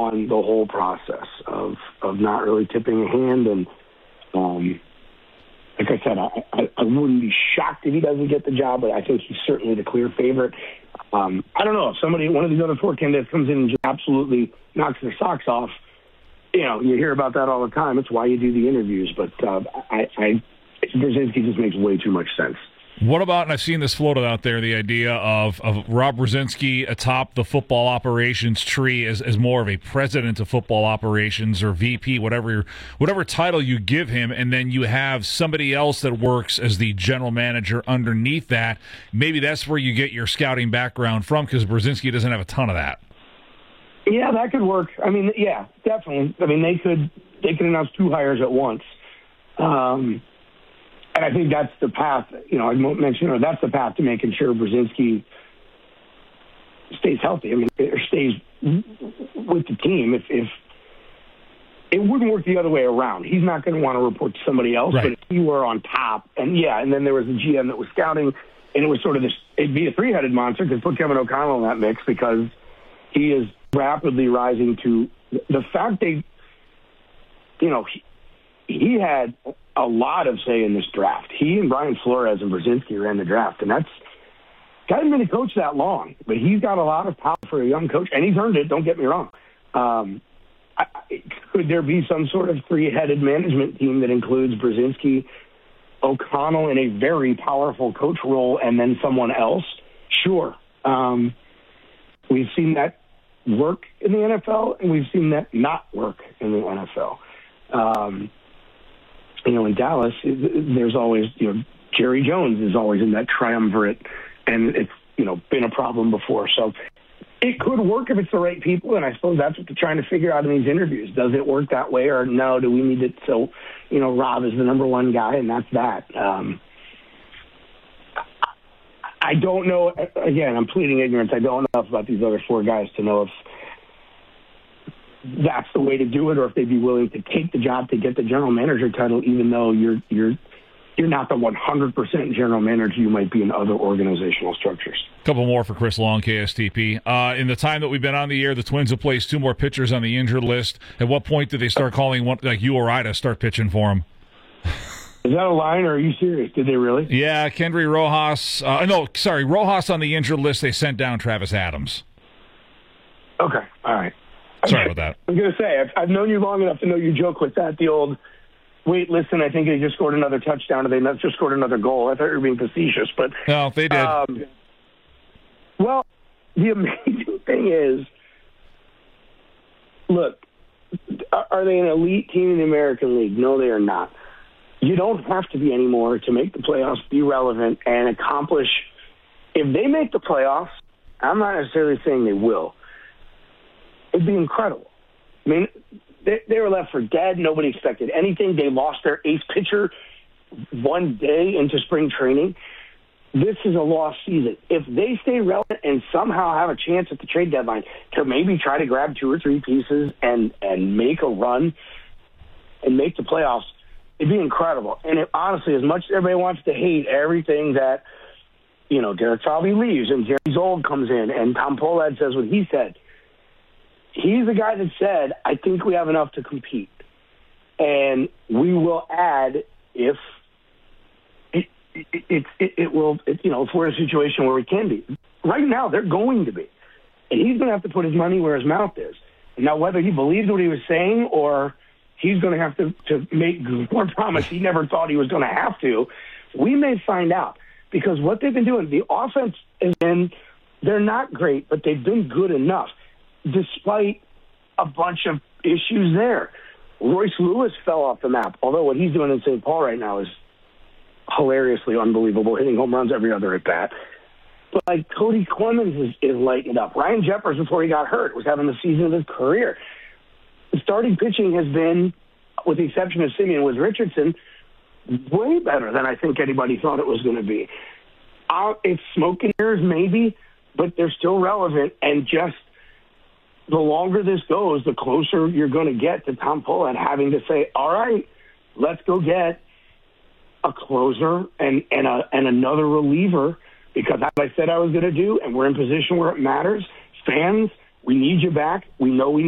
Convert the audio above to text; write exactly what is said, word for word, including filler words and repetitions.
on the whole process of of not really tipping a hand. And um, like I said, I, I, I wouldn't be shocked if he doesn't get the job, but I think he's certainly the clear favorite. Um, I don't know if somebody, one of these other four candidates comes in and just absolutely knocks their socks off. You know, you hear about that all the time. It's why you do the interviews. But uh, I, I, Brzezinski just makes way too much sense. What about, and I've seen this floated out there, the idea of, of Rob Brzezinski atop the football operations tree as, as more of a president of football operations or V P, whatever whatever title you give him, and then you have somebody else that works as the general manager underneath that. Maybe that's where you get your scouting background from, because Brzezinski doesn't have a ton of that. Yeah, that could work. I mean, yeah, definitely. I mean, they could they could announce two hires at once. Um And I think that's the path, you know, I mentioned, you know, that's the path to making sure Brzezinski stays healthy. I mean, or stays with the team. If, if it wouldn't work the other way around, he's not going to want to report to somebody else. Right. But if he were on top, and yeah, and then there was the G M that was scouting, and it was sort of this, it'd be a three-headed monster to put Kevin O'Connell in that mix, because he is rapidly rising to the fact they, you know, he, he had a lot of say in this draft. He and Brian Flores and Brzezinski ran the draft, and that's hasn't been a coach that long, but he's got a lot of power for a young coach, and he's earned it. Don't get me wrong. Um, I, could there be some sort of three-headed management team that includes Brzezinski, O'Connell in a very powerful coach role, and then someone else? Sure. Um, we've seen that work in the N F L, and we've seen that not work in the N F L. Um, You know, in Dallas, there's always, you know, Jerry Jones is always in that triumvirate, and it's, you know, been a problem before. So it could work if it's the right people, and I suppose that's what they're trying to figure out in these interviews. Does it work that way, or no, do we need it so, you know, Rob is the number one guy, and that's that. Um, I don't know. Again, I'm pleading ignorance. I don't know enough about these other four guys to know if that's the way to do it, or if they'd be willing to take the job to get the general manager title, even though you're you're you're not the one hundred percent general manager you might be in other organizational structures. A couple more for Chris Long, K S T P. Uh, in the time that we've been on the air, the Twins have placed two more pitchers on the injured list. At what point did they start calling one like you or I to start pitching for him? Is that a line, or are you serious? Did they really? Yeah, Kendry Rojas. Uh, no, sorry, Rojas on the injured list. They sent down Travis Adams. Okay, all right. Sorry about that. I was going to say, I've, I've known you long enough to know you joke with that. The old, wait, listen, I think they just scored another touchdown, or they just scored another goal. I thought you were being facetious, but no, they did. Um, well, the amazing thing is, look, are they an elite team in the American League? No, they are not. You don't have to be anymore to make the playoffs, be relevant, and accomplish. If they make the playoffs, I'm not necessarily saying they will. It'd be incredible. I mean, they, they were left for dead. Nobody expected anything. They lost their ace pitcher one day into spring training. This is a lost season. If they stay relevant and somehow have a chance at the trade deadline to maybe try to grab two or three pieces and, and make a run and make the playoffs, it'd be incredible. And it, honestly, as much as everybody wants to hate everything that, you know, Derek Falvey leaves and Jerry Zold comes in and Tom Pohlad says what he said, he's the guy that said, I think we have enough to compete. And we will add if it, it, it, it, it will, it, you know, if we're in a situation where we can be. Right now, they're going to be. And he's going to have to put his money where his mouth is. And now, whether he believes what he was saying or he's going to have to, to make more promise he never thought he was going to have to, we may find out. Because what they've been doing, the offense has been, they're not great, but they've been good enough, despite a bunch of issues there. Royce Lewis fell off the map, although what he's doing in Saint Paul right now is hilariously unbelievable, hitting home runs every other at-bat. But, like, Cody Clemens is, is lighting it up. Ryan Jeffers, before he got hurt, was having the season of his career. The starting pitching has been, with the exception of Simeon with Richardson, way better than I think anybody thought it was going to be. Uh, it's smoke and mirrors, maybe, but they're still relevant. And just the longer this goes, the closer you're going to get to Tom Pohlad having to say, all right, let's go get a closer and, and, a, and another reliever, because as I said I was going to do, and we're in position where it matters. Fans, we need you back. We know we